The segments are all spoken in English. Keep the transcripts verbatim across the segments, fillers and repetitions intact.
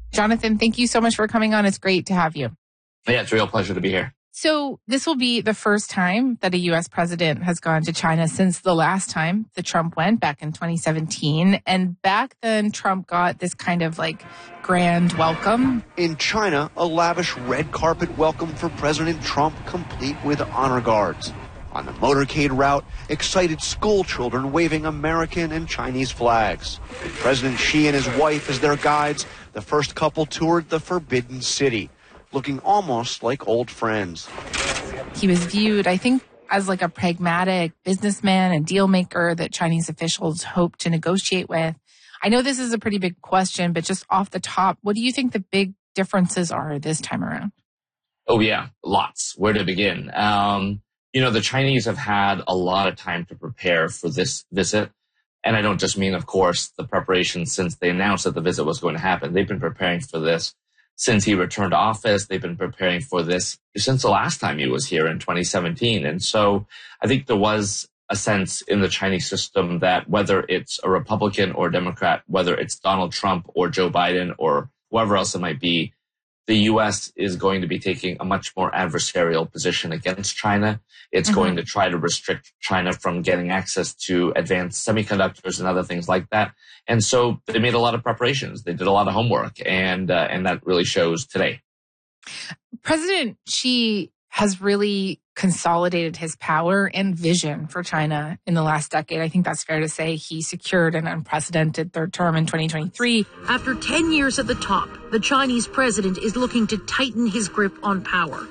Jonathan, thank you so much for coming on. It's great to have you. Yeah, it's a real pleasure to be here. So this will be the first time that a U S president has gone to China since the last time that Trump went back in twenty seventeen. And back then, Trump got this kind of like grand welcome. In China, a lavish red carpet welcome for President Trump, complete with honor guards. On the motorcade route, excited school children waving American and Chinese flags. With President Xi and his wife as their guides, the first couple toured the Forbidden City, looking almost like old friends. He was viewed, I think, as like a pragmatic businessman and deal maker that Chinese officials hope to negotiate with. I know this is a pretty big question, but just off the top, what do you think the big differences are this time around? Oh, yeah, lots. Where to begin? Um, you know, the Chinese have had a lot of time to prepare for this visit. And I don't just mean, of course, the preparation since they announced that the visit was going to happen. They've been preparing for this since he returned to office. They've been preparing for this since the last time he was here in twenty seventeen. And so I think there was a sense in the Chinese system that whether it's a Republican or Democrat, whether it's Donald Trump or Joe Biden or whoever else it might be, the U S is going to be taking a much more adversarial position against China. It's mm-hmm. going to try to restrict China from getting access to advanced semiconductors and other things like that. And so they made a lot of preparations. They did a lot of homework, and uh, and that really shows today. President Xi has really consolidated his power and vision for China in the last decade. I think that's fair to say. He secured an unprecedented third term in twenty twenty-three. After ten years at the top, the Chinese president is looking to tighten his grip on power.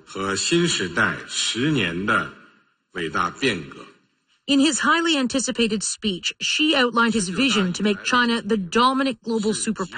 In his highly anticipated speech, Xi outlined his vision to make China the dominant global superpower.